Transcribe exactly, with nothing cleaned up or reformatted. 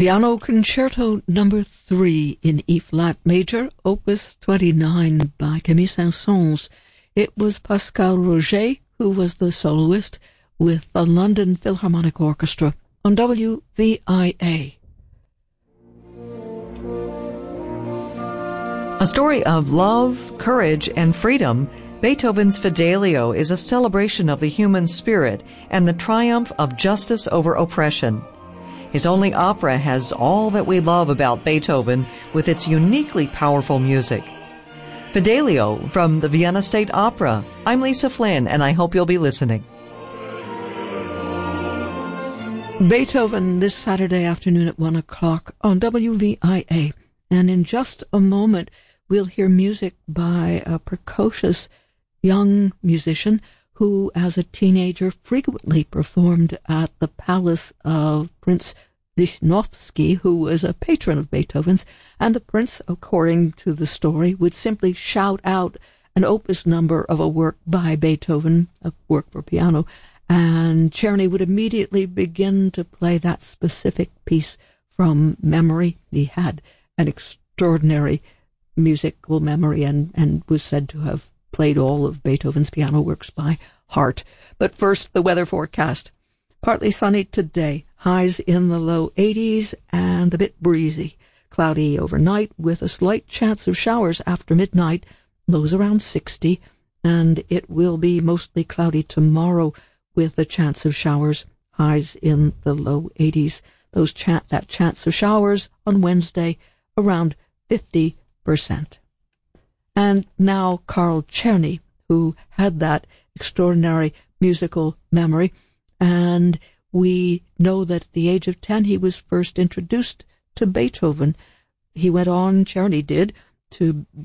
Piano Concerto Number three in E-flat major, Opus twenty-nine by Camille Saint-Saëns. It was Pascal Roger who was the soloist with the London Philharmonic Orchestra on W V I A. A story of love, courage, and freedom, Beethoven's Fidelio is a celebration of the human spirit and the triumph of justice over oppression. His only opera has all that we love about Beethoven with its uniquely powerful music. Fidelio from the Vienna State Opera. I'm Lisa Flynn, and I hope you'll be listening. Beethoven this Saturday afternoon at one o'clock on W V I A. And in just a moment, we'll hear music by a precocious young musician who, as a teenager, frequently performed at the palace of Prince Lichnowsky, who was a patron of Beethoven's, and the prince, according to the story, would simply shout out an opus number of a work by Beethoven, a work for piano, and Czerny would immediately begin to play that specific piece from memory. He had an extraordinary musical memory and, and was said to have played all of Beethoven's piano works by heart. But first, the weather forecast. Partly sunny today, highs in the low eighties and a bit breezy. Cloudy overnight with a slight chance of showers after midnight, lows around sixty, and it will be mostly cloudy tomorrow with a chance of showers, highs in the low eighties. Those cha- that chance of showers on Wednesday around fifty percent. And now Carl Czerny, who had that extraordinary musical memory, and we know that at the age of ten he was first introduced to Beethoven. He went on, Czerny did, to